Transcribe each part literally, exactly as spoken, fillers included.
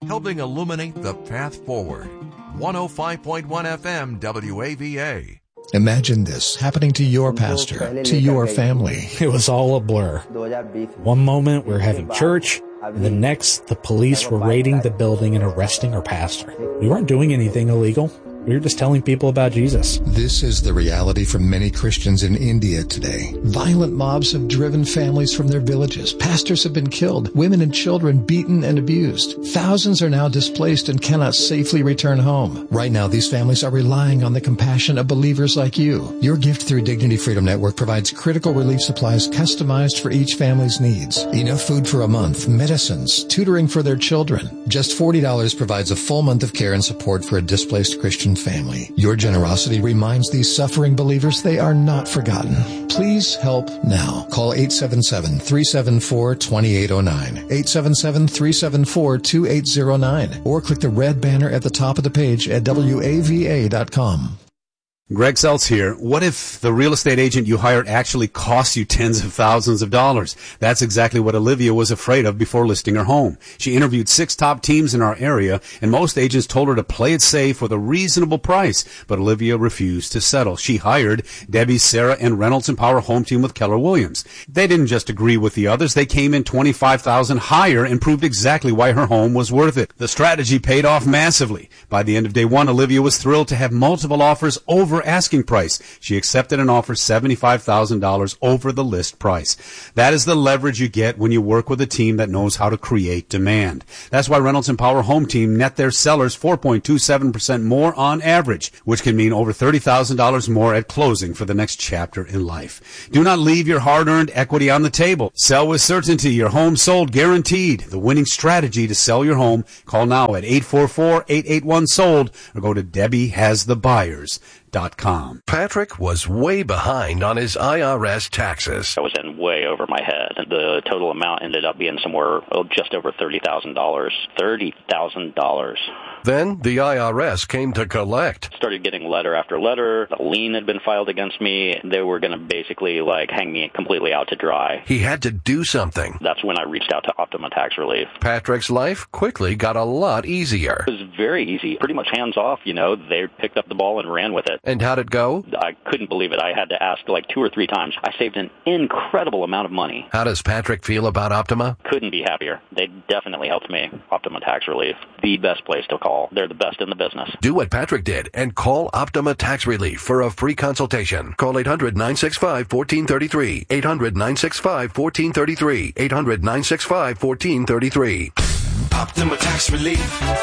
helping illuminate the path forward. one oh five point one F M W A V A. Imagine this happening to your pastor, to your family. It was all a blur. One moment we're having church, and the next the police were raiding the building and arresting our pastor. We weren't doing anything illegal. We were just telling people about Jesus. This is the reality for many Christians in India today. Violent mobs have driven families from their villages. Pastors have been killed. Women and children beaten and abused. Thousands are now displaced and cannot safely return home. Right now, these families are relying on the compassion of believers like you. Your gift through Dignity Freedom Network provides critical relief supplies customized for each family's needs. Enough food for a month, medicines, tutoring for their children. Just forty dollars provides a full month of care and support for a displaced Christian family. Your generosity reminds these suffering believers they are not forgotten. Please help now. Call eight seven seven, three seven four, two eight zero nine, eight seven seven, three seven four, two eight zero nine, or click the red banner at the top of the page at W A V A dot com. Greg Seltz here. What if the real estate agent you hired actually costs you tens of thousands of dollars? That's exactly what Olivia was afraid of before listing her home. She interviewed six top teams in our area, and most agents told her to play it safe with a reasonable price, but Olivia refused to settle. She hired Debbie, Sarah, and Reynolds and Power Home Team with Keller Williams. They didn't just agree with the others. They came in twenty-five thousand dollars higher and proved exactly why her home was worth it. The strategy paid off massively. By the end of day one, Olivia was thrilled to have multiple offers over asking price. She accepted an offer seventy-five thousand dollars over the list price. That is the leverage you get when you work with a team that knows how to create demand. That's why Reynolds and Power Home Team net their sellers four point two seven percent more on average, which can mean over thirty thousand dollars more at closing for the next chapter in life. Do not leave your hard-earned equity on the table. Sell with certainty. Your home sold guaranteed. The winning strategy to sell your home. Call now at eight four four, eight eight one, sold or go to Debbie Has The Buyers. Dot com. Patrick was way behind on his I R S taxes. I was in way over my head. The total amount ended up being somewhere oh, just over thirty thousand dollars. thirty thousand dollars. Then the I R S came to collect. Started getting letter after letter. A lien had been filed against me. They were going to basically like hang me completely out to dry. He had to do something. That's when I reached out to Optima Tax Relief. Patrick's life quickly got a lot easier. It was very easy. Pretty much hands off, you know. They picked up the ball and ran with it. And how'd it go? I couldn't believe it. I had to ask like two or three times. I saved an incredible amount of money. How does Patrick feel about Optima? Couldn't be happier. They definitely helped me. Optima Tax Relief. The best place to call. They're the best in the business. Do what Patrick did and call Optima Tax Relief for a free consultation. Call eight hundred, nine six five, one four three three. eight hundred, nine six five, one four three three. eight hundred, nine six five, one four three three. Optima Tax Relief.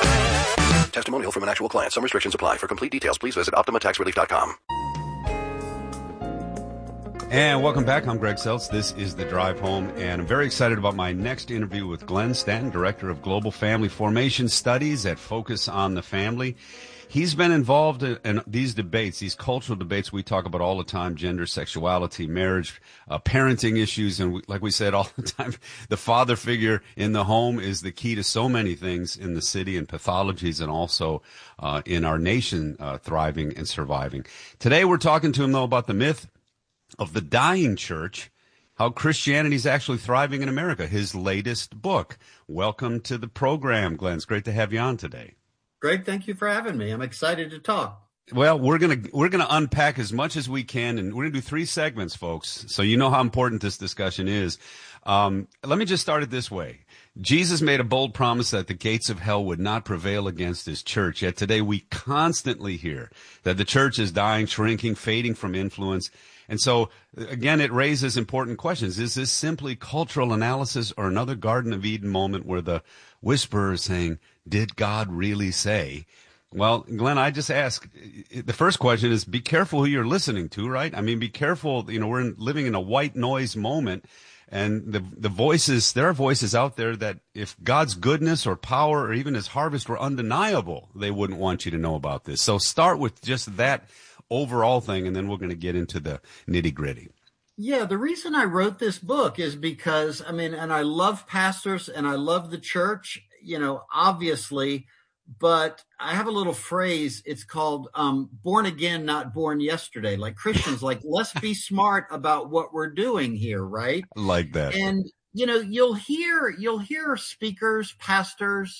Testimonial from an actual client. Some restrictions apply. For complete details, please visit optima tax relief dot com. And welcome back. I'm Greg Seltz. This is The Drive Home, and I'm very excited about my next interview with Glenn Stanton, Director of Global Family Formation Studies at Focus on the Family. He's been involved in, in these debates, these cultural debates we talk about all the time: gender, sexuality, marriage, uh, parenting issues. And we, like we said all the time, the father figure in the home is the key to so many things in the city and pathologies, and also uh, in our nation uh, thriving and surviving. Today we're talking to him, though, about the myth of the dying church, how Christianity is actually thriving in America, his latest book. Welcome to the program, Glenn. It's great to have you on today. Greg, thank you for having me. I'm excited to talk. Well, we're gonna we're gonna unpack as much as we can, and we're gonna do three segments, folks. So you know how important this discussion is. Um, let me just start it this way. Jesus made a bold promise that the gates of hell would not prevail against his church. Yet today we constantly hear that the church is dying, shrinking, fading from influence. And so, again, it raises important questions. Is this simply cultural analysis or another Garden of Eden moment where the whisperer is saying, did God really say? Well, Glenn, I just ask, the first question is, be careful who you're listening to, right? I mean, be careful. You know, we're in, living in a white noise moment, and the the voices, there are voices out there that if God's goodness or power or even his harvest were undeniable, they wouldn't want you to know about this. So start with just that overall thing, and then we're going to get into the nitty-gritty. Yeah, the reason I wrote this book is because, I mean, and I love pastors and I love the church, you know, obviously, but I have a little phrase. It's called um, born again, not born yesterday. Like Christians, like, let's be smart about what we're doing here, right? Like that. And, you know, you'll hear, you'll hear speakers, pastors,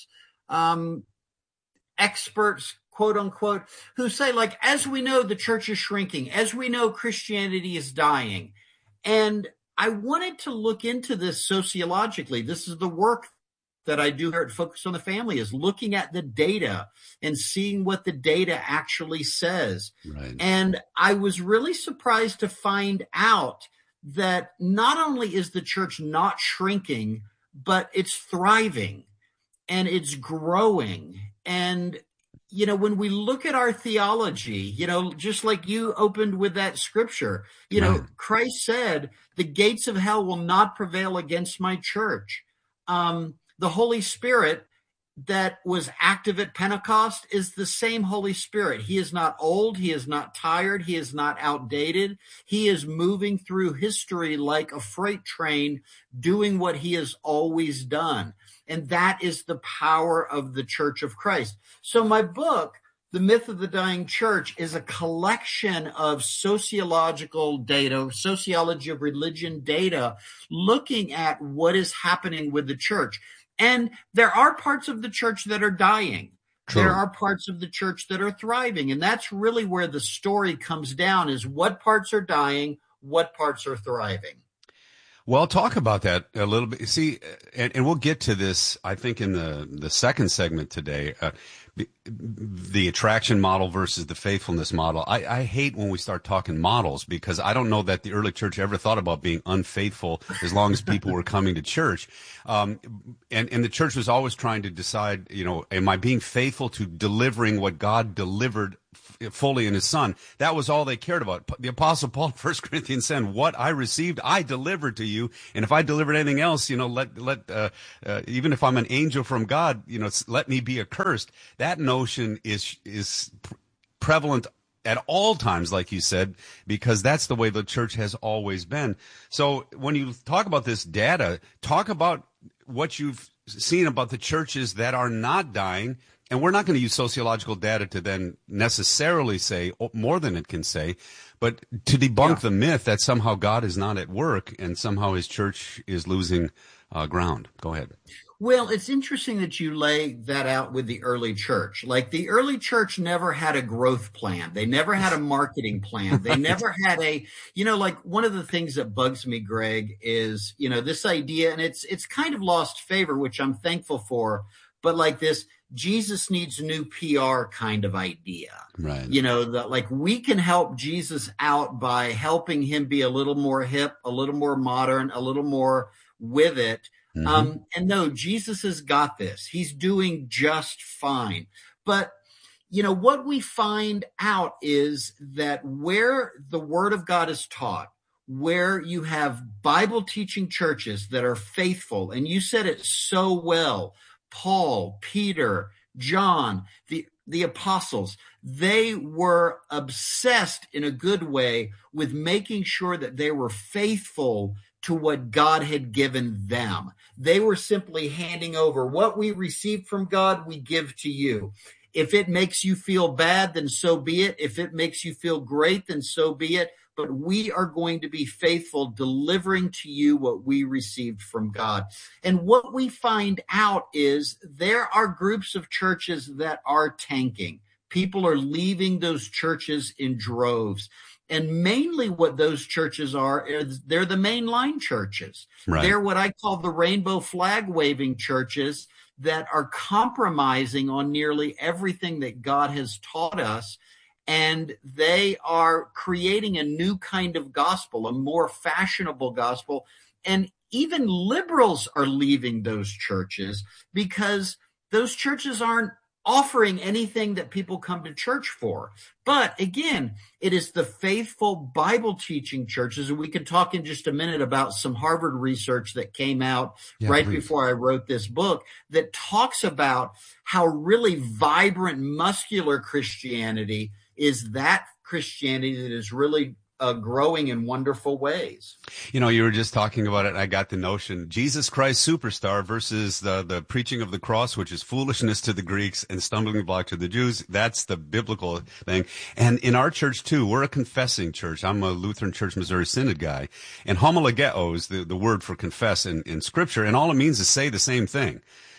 um, experts, quote unquote, who say, like, as we know, the church is shrinking, as we know, Christianity is dying. And I wanted to look into this sociologically. This is the work that I do here at Focus on the Family, is looking at the data and seeing what the data actually says. Right. And I was really surprised to find out that not only is the church not shrinking, but it's thriving and it's growing. And, you know, when we look at our theology, you know, just like you opened with that scripture, you know, right. Christ said, the gates of hell will not prevail against my church. Um, The Holy Spirit that was active at Pentecost is the same Holy Spirit. He is not old. He is not tired. He is not outdated. He is moving through history like a freight train, doing what he has always done. And that is the power of the Church of Christ. So my book, The Myth of the Dying Church, is a collection of sociological data, sociology of religion data, looking at what is happening with the church. And there are parts of the church that are dying. True. There are parts of the church that are thriving. And that's really where the story comes down, is what parts are dying, what parts are thriving. Well, talk about that a little bit. See, and, and we'll get to this, I think, in the, the second segment today. Uh, the attraction model versus the faithfulness model. I, I hate when we start talking models, because I don't know that the early church ever thought about being unfaithful as long as people were coming to church. Um, and, and the church was always trying to decide, you know, am I being faithful to delivering what God delivered fully in his son? That was all they cared about. The Apostle Paul, First Corinthians said, what I received, I delivered to you. And if I delivered anything else, you know, let, let, uh, uh, even if I'm an angel from God, you know, let me be accursed. That notion is, is prevalent at all times, like you said, because that's the way the church has always been. So when you talk about this data, talk about what you've seen about the churches that are not dying. And we're not going to use sociological data to then necessarily say more than it can say, but to debunk yeah. the myth that somehow God is not at work and somehow his church is losing uh, ground. Go ahead. Well, it's interesting that you lay that out with the early church. Like, the early church never had a growth plan. They never had a marketing plan. They never had a, you know, like, one of the things that bugs me, Greg, is, you know, this idea, and it's, it's kind of lost favor, which I'm thankful for, but like this, Jesus needs new P R kind of idea. Right. You know, that like we can help Jesus out by helping him be a little more hip, a little more modern, a little more with it. Mm-hmm. Um, and no, Jesus has got this. He's doing just fine. But, you know, what we find out is that where the word of God is taught, where you have Bible teaching churches that are faithful, and you said it so well, Paul, Peter, John, the, the apostles, they were obsessed in a good way with making sure that they were faithful to what God had given them. They were simply handing over what we received from God, we give to you. If it makes you feel bad, then so be it. If it makes you feel great, then so be it. But we are going to be faithful, delivering to you what we received from God. And what we find out is there are groups of churches that are tanking. People are leaving those churches in droves. And mainly what those churches are, is they're the mainline churches. Right. They're what I call the rainbow flag waving churches that are compromising on nearly everything that God has taught us. And they are creating a new kind of gospel, a more fashionable gospel. And even liberals are leaving those churches because those churches aren't offering anything that people come to church for. But again, it is the faithful Bible teaching churches. And we can talk in just a minute about some Harvard research that came out yeah, right please. before I wrote this book that talks about how really vibrant, muscular Christianity is that Christianity that is really uh, growing in wonderful ways. You know, you were just talking about it, and I got the notion. Jesus Christ Superstar versus the, the preaching of the cross, which is foolishness to the Greeks and stumbling block to the Jews. That's the biblical thing. And in our church, too, we're a confessing church. I'm a Lutheran Church Missouri Synod guy. And homologeo is the, the word for confess in, in Scripture, and all it means is say the same thing.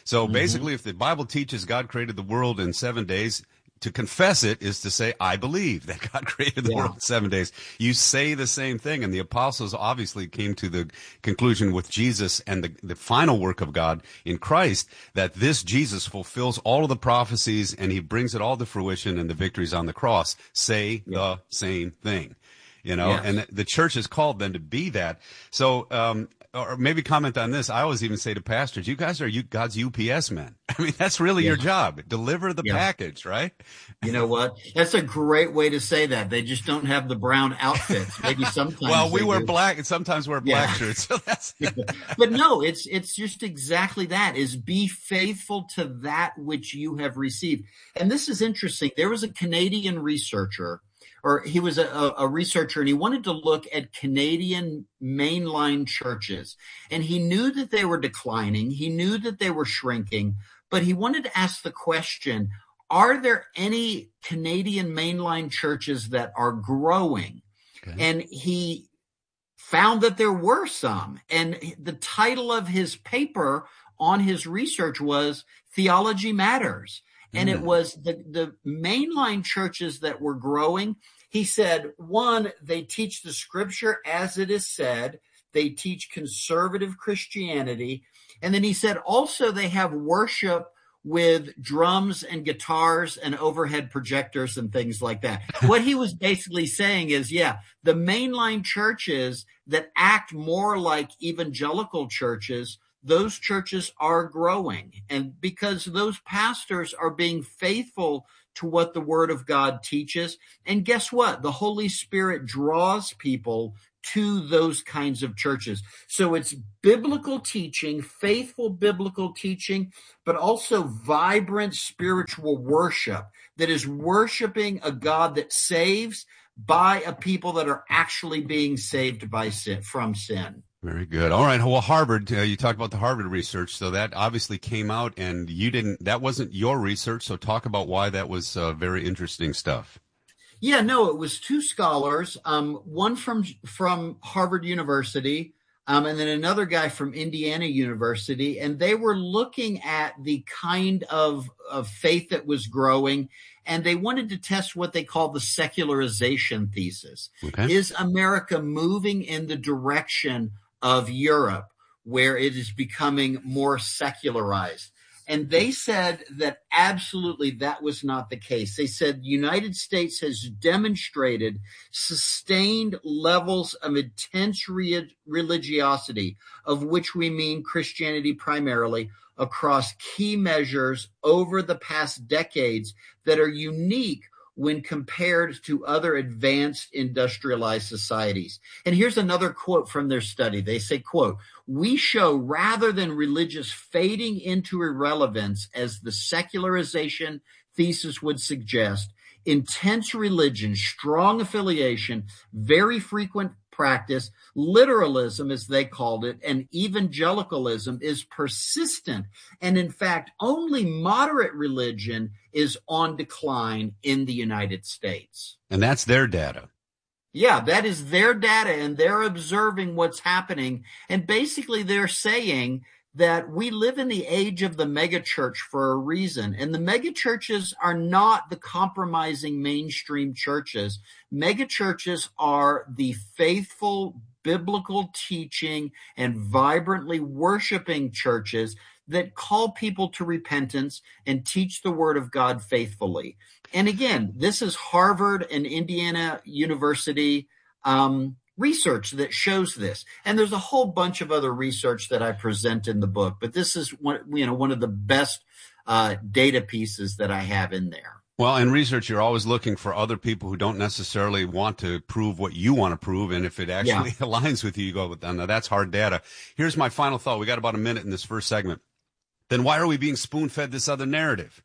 So Mm-hmm. basically, if the Bible teaches God created the world in seven days, to confess it is to say, I believe that God created the Yeah. world in seven days. You say the same thing. And the apostles obviously came to the conclusion with Jesus and the, the final work of God in Christ that this Jesus fulfills all of the prophecies and he brings it all to fruition and the victories on the cross. Say Yeah. the same thing. You know, Yes. and the church is called then to be that. So, um, or maybe comment on this. I always even say to pastors, you guys are you, God's U P S men. I mean, that's really Yeah. your job. Deliver the Yeah. package, right? You know what? That's a great way to say that. They just don't have the brown outfits. Maybe sometimes. Well, we they wear do. black and sometimes wear black Yeah. shirts. So that's But no, it's it's just exactly that, is be faithful to that which you have received. And this is interesting. There was a Canadian researcher, or he was a, a researcher, and he wanted to look at Canadian mainline churches. And he knew that they were declining. He knew that they were shrinking. But he wanted to ask the question, are there any Canadian mainline churches that are growing? Okay. And he found that there were some. And the title of his paper on his research was Theology Matters. And it was the, the mainline churches that were growing. He said, one, they teach the scripture as it is said. They teach conservative Christianity. And then he said, also, they have worship with drums and guitars and overhead projectors and things like that. What he was basically saying is, yeah, the mainline churches that act more like evangelical churches, those churches are growing. And because those pastors are being faithful to what the Word of God teaches. And guess what? The Holy Spirit draws people to those kinds of churches. So it's biblical teaching, faithful biblical teaching, but also vibrant spiritual worship that is worshiping a God that saves by a people that are actually being saved by sin, from sin. Very good. All right. Well, Harvard, uh, you talked about the Harvard research. So that obviously came out and you didn't, that wasn't your research. So talk about why that was uh, very interesting stuff. Yeah, no, it was two scholars, um, one from from Harvard University, um, and then another guy from Indiana University, and they were looking at the kind of, of faith that was growing, and they wanted to test what they call the secularization thesis. Okay. Is America moving in the direction of Europe, where it is becoming more secularized? And they said that absolutely that was not the case. They said the United States has demonstrated sustained levels of intense re- religiosity, of which we mean Christianity primarily, across key measures over the past decades that are unique when compared to other advanced industrialized societies. And here's another quote from their study. They say, quote, "We show rather than religious fading into irrelevance, as the secularization thesis would suggest, intense religion, strong affiliation, very frequent practice, literalism, as they called it, and evangelicalism is persistent. And in fact, only moderate religion is on decline in the United States." And that's their data. Yeah, that is their data, and they're observing what's happening. And basically they're saying that we live in the age of the megachurch for a reason. And the megachurches are not the compromising mainstream churches. Megachurches are the faithful biblical teaching and vibrantly worshiping churches that call people to repentance and teach the word of God faithfully. And again, this is Harvard and Indiana University um, research that shows this. And there's a whole bunch of other research that I present in the book, but this is one, you know, one of the best uh, data pieces that I have in there. Well, in research, you're always looking for other people who don't necessarily want to prove what you want to prove. And if it actually yeah. aligns with you, you go, now that's hard data. Here's my final thought. We got about a minute in this first segment. Then why are we being spoon-fed this other narrative?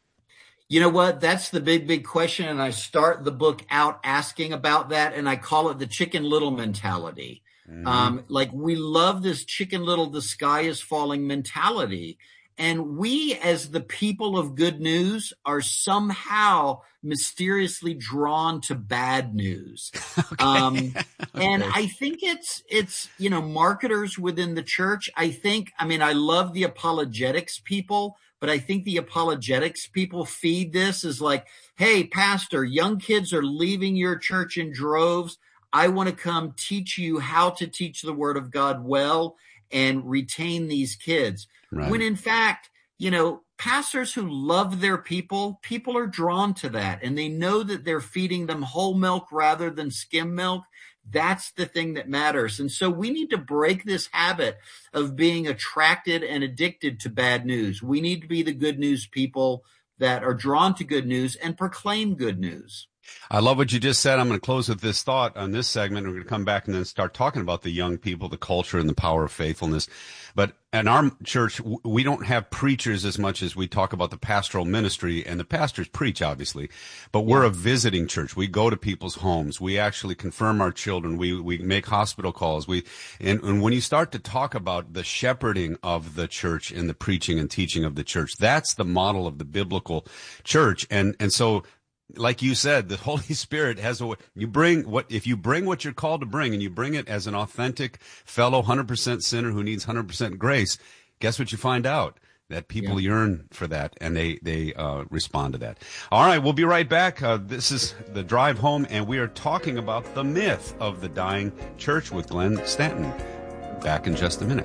You know what? That's the big, big question. And I start the book out asking about that. And I call it the Chicken Little mentality. Mm-hmm. Um, like we love this Chicken Little, the sky is falling mentality. And we, as the people of good news, are somehow mysteriously drawn to bad news. Okay. Um, okay. And I think it's, it's, you know, marketers within the church. I think, I mean, I love the apologetics people, but I think the apologetics people feed this as like, hey, pastor, young kids are leaving your church in droves. I want to come teach you how to teach the word of God well and retain these kids. Right. When in fact, you know, pastors who love their people, people are drawn to that, and they know that they're feeding them whole milk rather than skim milk. That's the thing that matters. And so we need to break this habit of being attracted and addicted to bad news. We need to be the good news people that are drawn to good news and proclaim good news. I love what you just said. I'm going to close with this thought on this segment. We're going to come back and then start talking about the young people, the culture, and the power of faithfulness. But in our church, we don't have preachers as much as we talk about the pastoral ministry, and the pastors preach, obviously. But we're a visiting church. We go to people's homes. We actually confirm our children. We we make hospital calls. We and, and when you start to talk about the shepherding of the church and the preaching and teaching of the church, that's the model of the biblical church. And and so, like you said, the Holy Spirit has a, you bring what, if you bring what you're called to bring and you bring it as an authentic fellow one hundred percent sinner who needs one hundred percent grace, guess what you find out? That people yeah. yearn for that, and they, they, uh, respond to that. All right. We'll be right back. Uh, this is the drive home, and we are talking about the myth of the dying church with Glenn Stanton. Back in just a minute.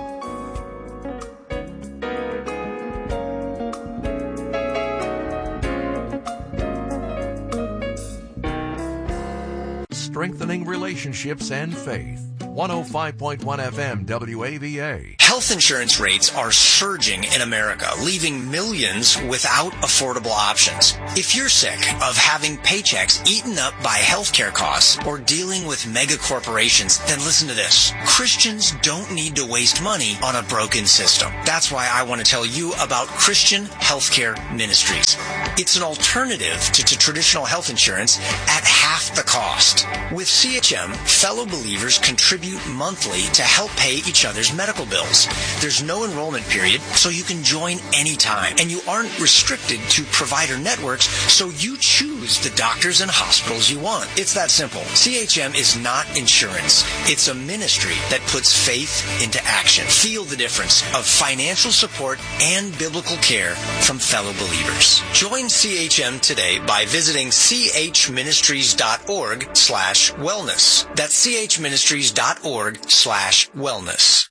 Strengthening relationships and faith. one oh five point one F M W A V A. Health insurance rates are surging in America, leaving millions without affordable options. If you're sick of having paychecks eaten up by healthcare costs or dealing with mega corporations, then listen to this. Christians don't need to waste money on a broken system. That's why I want to tell you about Christian Healthcare Ministries. It's an alternative to, to traditional health insurance at half the cost. With C H M, fellow believers contribute monthly to help pay each other's medical bills. There's no enrollment period, so you can join anytime. And you aren't restricted to provider networks, so you choose the doctors and hospitals you want. It's that simple. C H M is not insurance. It's a ministry that puts faith into action. Feel the difference of financial support and biblical care from fellow believers. Join C H M today by visiting chministries.org slash wellness. That's chministries.org slash wellness.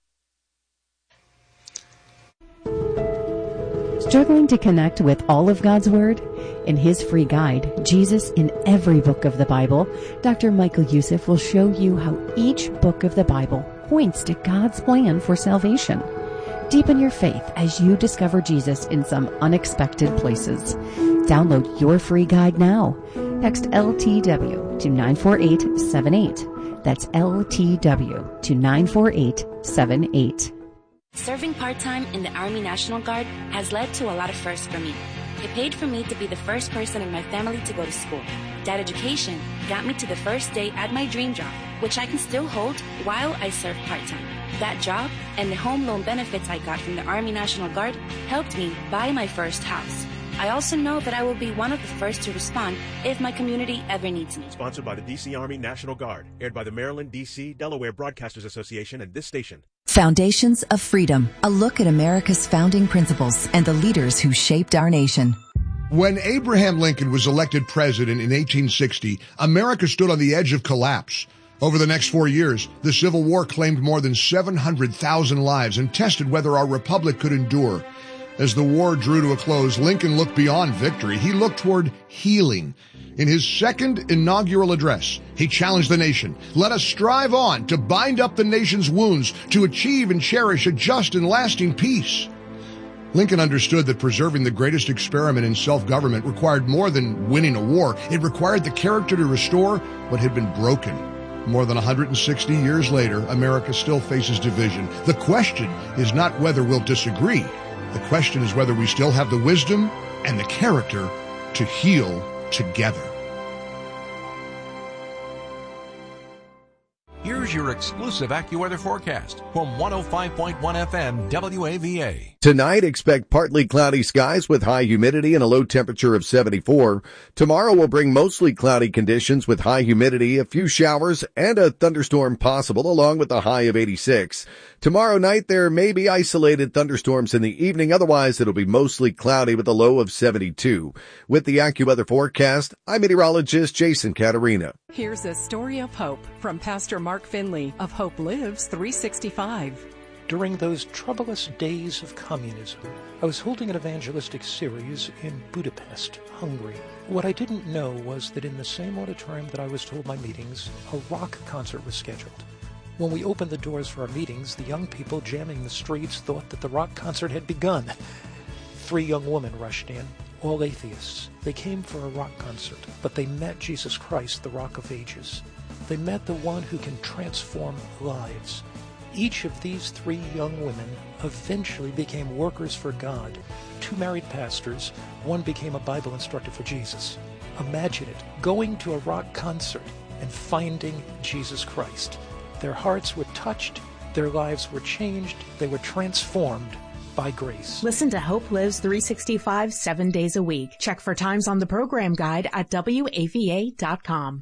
Struggling to connect with all of God's Word? In his free guide, Jesus in Every Book of the Bible, Doctor Michael Youssef will show you how each book of the Bible points to God's plan for salvation. Deepen your faith as you discover Jesus in some unexpected places. Download your free guide now. Text L T W to nine four eight seven eight. That's L T W to nine four eight seven eight. Serving part-time in the Army National Guard has led to a lot of firsts for me. It paid for me to be the first person in my family to go to school. That education got me to the first day at my dream job, which I can still hold while I serve part-time. That job and the home loan benefits I got from the Army National Guard helped me buy my first house. I also know that I will be one of the first to respond if my community ever needs me. Sponsored by the D C Army National Guard, aired by the Maryland, D C, Delaware Broadcasters Association and this station. Foundations of Freedom, a look at America's founding principles and the leaders who shaped our nation. When Abraham Lincoln was elected president in eighteen sixty, America stood on the edge of collapse. Over the next four years, the Civil War claimed more than seven hundred thousand lives and tested whether our republic could endure. As the war drew to a close, Lincoln looked beyond victory. He looked toward healing. In his second inaugural address, he challenged the nation. Let us strive on to bind up the nation's wounds, to achieve and cherish a just and lasting peace. Lincoln understood that preserving the greatest experiment in self-government required more than winning a war. It required the character to restore what had been broken. More than one hundred sixty years later, America still faces division. The question is not whether we'll disagree. The question is whether we still have the wisdom and the character to heal together. Here's your exclusive AccuWeather forecast from one oh five point one F M W A V A. Tonight, expect partly cloudy skies with high humidity and a low temperature of seventy-four. Tomorrow will bring mostly cloudy conditions with high humidity, a few showers, and a thunderstorm possible, along with a high of eighty-six. Tomorrow night, there may be isolated thunderstorms in the evening. Otherwise, it'll be mostly cloudy with a low of seventy-two. With the AccuWeather forecast, I'm meteorologist Jason Caterina. Here's a story of hope from Pastor Mark Finley of Hope Lives three sixty-five. During those troublous days of communism, I was holding an evangelistic series in Budapest, Hungary. What I didn't know was that in the same auditorium that I was to hold my meetings, a rock concert was scheduled. When we opened the doors for our meetings, the young people jamming the streets thought that the rock concert had begun. Three young women rushed in, all atheists. They came for a rock concert, but they met Jesus Christ, the Rock of Ages. They met the one who can transform lives. Each of these three young women eventually became workers for God. Two married pastors, one became a Bible instructor for Jesus. Imagine it, going to a rock concert and finding Jesus Christ. Their hearts were touched, their lives were changed, they were transformed by grace. Listen to Hope Lives three sixty-five seven days a week. Check for times on the program guide at W A V A dot com.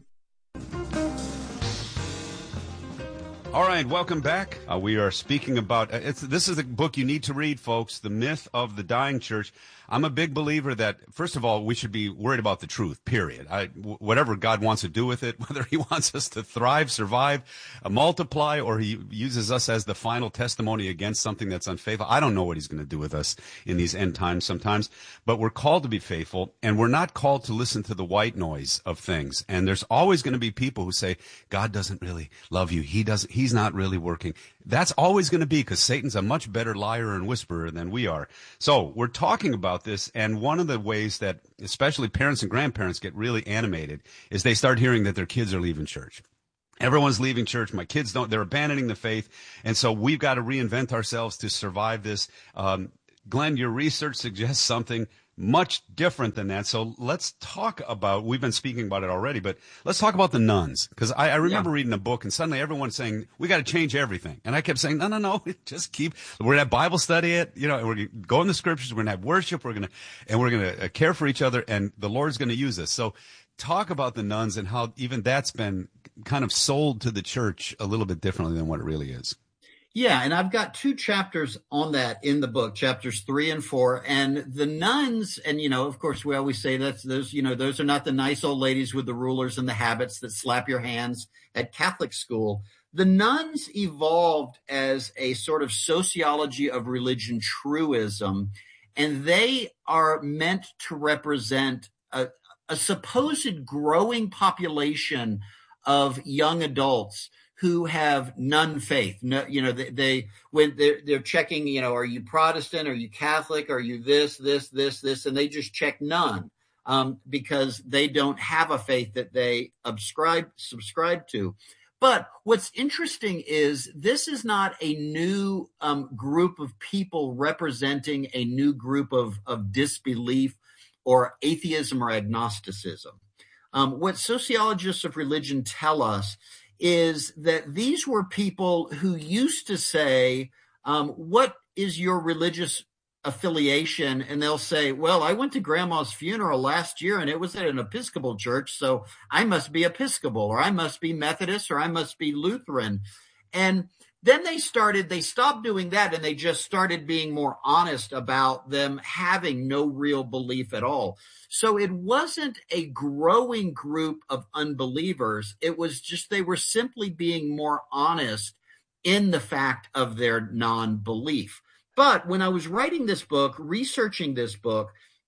All right, welcome back. Uh, we are speaking about, uh, it's, this is a book you need to read, folks, The Myth of the Dying Church. I'm a big believer that, first of all, we should be worried about the truth, period. I, w- whatever God wants to do with it, whether he wants us to thrive, survive, uh, multiply, or he uses us as the final testimony against something that's unfaithful. I don't know what he's going to do with us in these end times sometimes, but we're called to be faithful, and we're not called to listen to the white noise of things. And there's always going to be people who say, God doesn't really love you. He doesn't, he's not really working. That's always going to be, because Satan's a much better liar and whisperer than we are. So we're talking about this, and one of the ways that especially parents and grandparents get really animated is they start hearing that their kids are leaving church. Everyone's leaving church. My kids don't, they're abandoning the faith. And so we've got to reinvent ourselves to survive this. Um, Glenn, your research suggests something much different than that. So let's talk about, we've been speaking about it already, but let's talk about the nuns. Because I, I remember yeah. reading a book, and suddenly everyone's saying, we got to change everything. And I kept saying, no, no, no, just keep, we're going to have Bible study it, you know, we're going to go in the scriptures, we're going to have worship, we're going to, and we're going to care for each other, and the Lord's going to use us. So talk about the nuns and how even that's been kind of sold to the church a little bit differently than what it really is. Yeah, and I've got two chapters on that in the book, chapters three and four. And the nuns, and, you know, of course, we always say that's those, you know, those are not the nice old ladies with the rulers and the habits that slap your hands at Catholic school. The nuns evolved as a sort of sociology of religion truism, and they are meant to represent a, a supposed growing population of young adults who have nun faith. No, you know, they, they when they're, they're checking, you know, are you Protestant? Are you Catholic? Are you this, this, this, this? And they just check none um, because they don't have a faith that they subscribe, subscribe to. But what's interesting is this is not a new um, group of people representing a new group of, of disbelief or atheism or agnosticism. Um, what sociologists of religion tell us is that these were people who used to say, um, what is your religious affiliation? And they'll say, well, I went to grandma's funeral last year and it was at an Episcopal church, so I must be Episcopal, or I must be Methodist, or I must be Lutheran. And then they started, they stopped doing that, and they just started being more honest about them having no real belief at all. So it wasn't a growing group of unbelievers. It was just they were simply being more honest in the fact of their non-belief. But when I was writing this book, researching this book,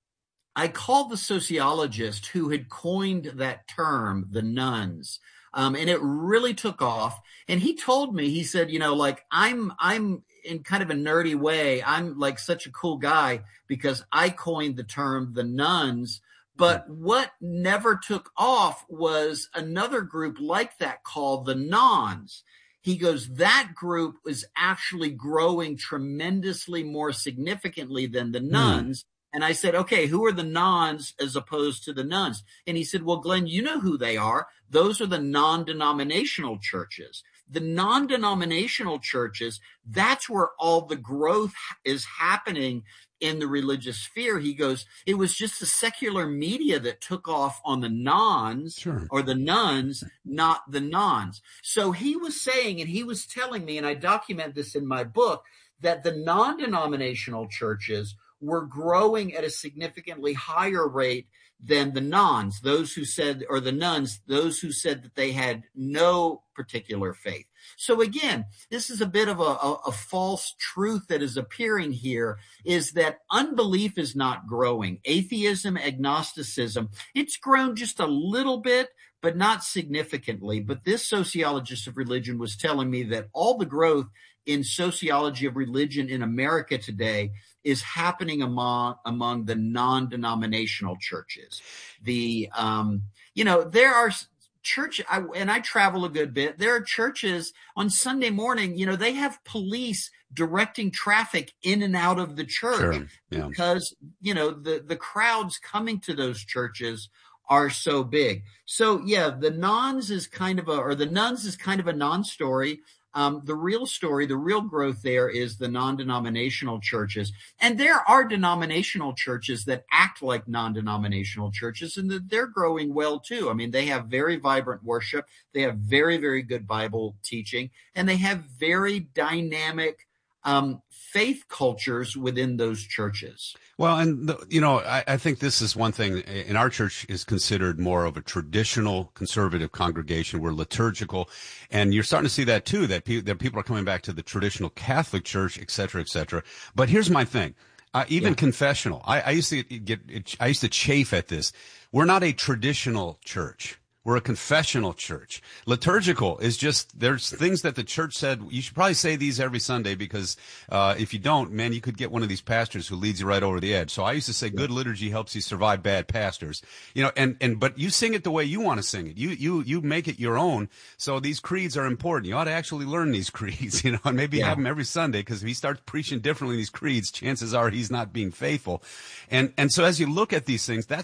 I called the sociologist who had coined that term, the nuns. Um, and it really took off. And he told me, he said, you know, like, I'm, I'm in kind of a nerdy way, I'm like such a cool guy because I coined the term the nuns. But what never took off was another group like that called the nons. He goes, that group is actually growing tremendously more significantly than the nuns. Mm. And I said, okay, who are the nons as opposed to the nuns? And he said, well, Glenn, you know who they are. Those are the non-denominational churches. The non-denominational churches, that's where all the growth is happening in the religious sphere. He goes, it was just the secular media that took off on the nons sure. or the nuns, not the nons. So he was saying, and he was telling me, and I document this in my book, that the non-denominational churches were growing at a significantly higher rate than the nons, those who said, or the nuns, those who said that they had no particular faith. So again, this is a bit of a, a, a false truth that is appearing here, is that unbelief is not growing. Atheism, agnosticism, it's grown just a little bit, but not significantly. But this sociologist of religion was telling me that all the growth in sociology of religion in America today is happening among among the non-denominational churches. The um, you know, there are church, I, and I travel a good bit. There are churches on Sunday morning, you know, they have police directing traffic in and out of the church sure. yeah. because, you know, the, the crowds coming to those churches are so big. So yeah, the nons is kind of a, or the nuns is kind of a non-story. Um, the real story, the real growth there is the non-denominational churches. And there are denominational churches that act like non-denominational churches, and they're growing well too. I mean, they have very vibrant worship. They have very, very good Bible teaching, and they have very dynamic um, faith cultures within those churches. Well, and, the, you know, I, I think this is one thing. In our church is considered more of a traditional conservative congregation. We're liturgical. And you're starting to see that, too, that, pe- that people are coming back to the traditional Catholic Church, et cetera, et cetera. But here's my thing. Uh, even yeah. confessional. I, I used to get, I used to chafe at this. We're not a traditional church. We're a confessional church. Liturgical is just, there's things that the church said, you should probably say these every Sunday because uh if you don't, man, you could get one of these pastors who leads you right over the edge. So I used to say good liturgy helps you survive bad pastors. You know, and, and but you sing it the way you want to sing it. You you you make it your own. So these creeds are important. You ought to actually learn these creeds, you know, and maybe yeah. have them every Sunday, because if he starts preaching differently in these creeds, chances are he's not being faithful. And and so as you look at these things, that's